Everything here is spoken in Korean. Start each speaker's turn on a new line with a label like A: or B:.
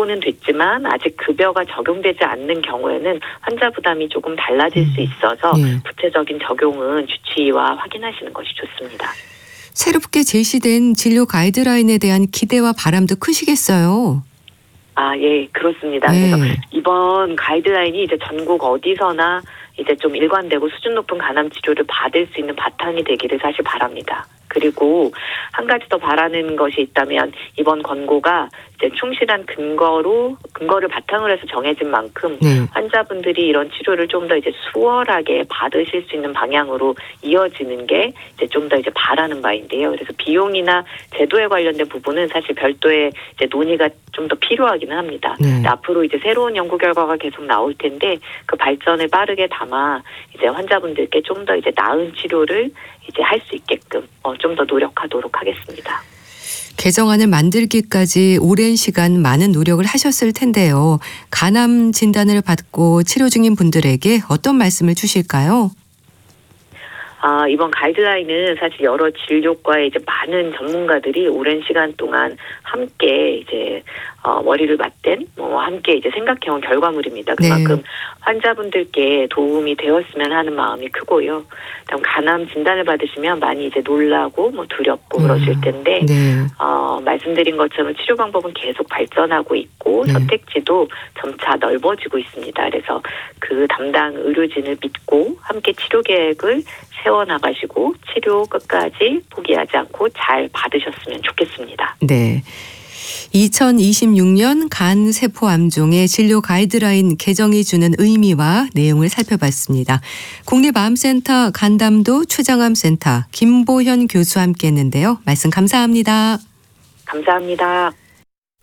A: 정도는 됐지만 아직 급여가 적용되지 않는 경우에는 환자 부담이 조금 달라질 수 있어서 구체적인 적용은 주치의와 확인하시는 것이 좋습니다.
B: 새롭게 제시된 진료 가이드라인에 대한 기대와 바람도 크시겠어요.
A: 예, 그렇습니다.
B: 네.
A: 그래서 이번 가이드라인이 이제 전국 어디서나 이제 좀 일관되고 수준 높은 간암 치료를 받을 수 있는 바탕이 되기를 사실 바랍니다. 그리고 한 가지 더 바라는 것이 있다면 이번 권고가 이제 충실한 근거를 바탕으로 해서 정해진 만큼 환자분들이 이런 치료를 좀 더 이제 수월하게 받으실 수 있는 방향으로 이어지는 게 이제 좀 더 이제 바라는 바인데요. 그래서 비용이나 제도에 관련된 부분은 사실 별도의 이제 논의가 좀 더 필요하기는 합니다. 앞으로 이제 새로운 연구 결과가 계속 나올 텐데 그 발전을 빠르게 담아 이제 환자분들께 좀 더 이제 나은 치료를 이제 할 수 있게끔 좀 더 노력하도록 하겠습니다.
B: 개정안을 만들기까지 오랜 시간 많은 노력을 하셨을 텐데요. 간암 진단을 받고 치료 중인 분들에게 어떤 말씀을 주실까요?
A: 이번 가이드라인은 사실 여러 진료과의 이제 많은 전문가들이 오랜 시간 동안 함께 이제 머리를 맞댄 함께 이제 생각해온 결과물입니다. 그만큼 환자분들께 도움이 되었으면 하는 마음이 크고요. 그다음 간암 진단을 받으시면 많이 이제 놀라고 두렵고 그러실 텐데 말씀드린 것처럼 치료 방법은 계속 발전하고 있고 선택지도 점차 넓어지고 있습니다. 그래서 그 담당 의료진을 믿고 함께 치료 계획을 세워나가시고 치료 끝까지 포기하지 않고 잘 받으셨으면 좋겠습니다.
B: 네. 2026년 간세포암종의 진료 가이드라인 개정이 주는 의미와 내용을 살펴봤습니다. 국립암센터 간담도 추정암센터 김보현 교수와 함께했는데요. 말씀 감사합니다.
A: 감사합니다.